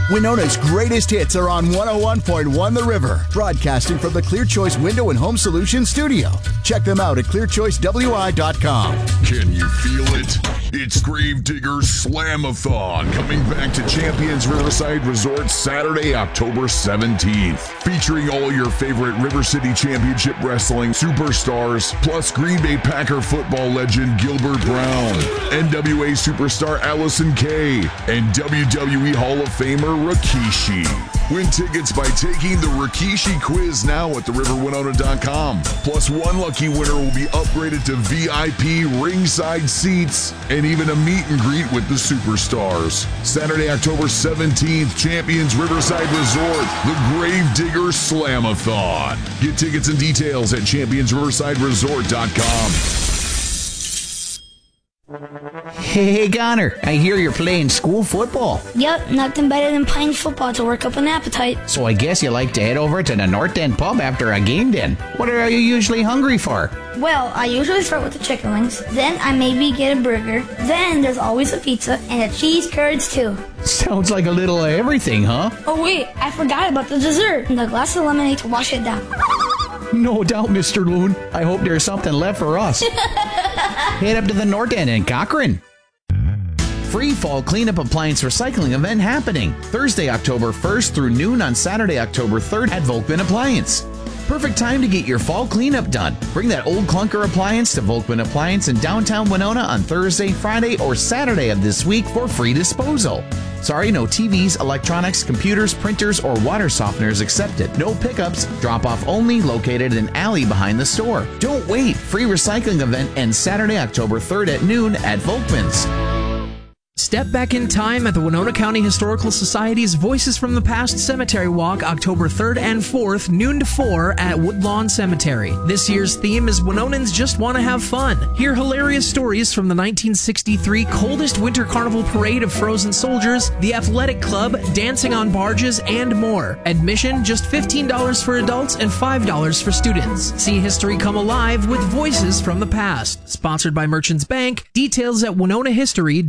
Winona's greatest hits are on 101.1 The River, broadcasting from the Clear Choice Window and Home Solutions studio. Check them out at clearchoicewi.com. Can you feel it? It's Gravediggers Slamathon, coming back to Champions Riverside Resort Saturday, October 17th. Featuring all your favorite River City Championship Wrestling superstars, plus Green Bay Packer football legend Gilbert Brown, NWA superstar Allison Kay, and WWE Hall of Famer Rikishi. Win tickets by taking the Rikishi quiz now at theriverwinona.com. Plus, one lucky winner will be upgraded to VIP ringside seats and even a meet and greet with the superstars. Saturday, October 17th, Champions Riverside Resort, the Gravediggers Slamathon. Get tickets and details at championsriversideresort.com. Hey, Connor, I hear you're playing school football. Yep, nothing better than playing football to work up an appetite. So I guess you like to head over to the North End pub after a game then. What are you usually hungry for? Well, I usually start with the chicken wings, then I maybe get a burger, then there's always a pizza, and a cheese curds too. Sounds like a little of everything, huh? Oh wait, I forgot about the dessert and the glass of lemonade to wash it down. No doubt, Mr. Loon. I hope there's something left for us. Head up to the North End in Cochrane. Free fall cleanup appliance recycling event happening Thursday, October 1st through noon on Saturday, October 3rd at Volkman Appliance. Perfect time to get your fall cleanup done. Bring that old clunker appliance to Volkman Appliance in downtown Winona on Thursday, Friday, or Saturday of this week for free disposal. Sorry, no TVs, electronics, computers, printers, or water softeners accepted. No pickups, drop-off only, located in an alley behind the store. Don't wait. Free recycling event ends Saturday, October 3rd at noon at Volkman's. Step back in time at the Winona County Historical Society's Voices from the Past Cemetery Walk, October 3rd and 4th, noon to 4 at Woodlawn Cemetery. This year's theme is Winonans Just Want to Have Fun. Hear hilarious stories from the 1963 Coldest Winter Carnival Parade of Frozen Soldiers, the Athletic Club, dancing on barges, and more. Admission just $15 for adults and $5 for students. See history come alive with Voices from the Past. Sponsored by Merchants Bank. Details at WinonaHistory.com.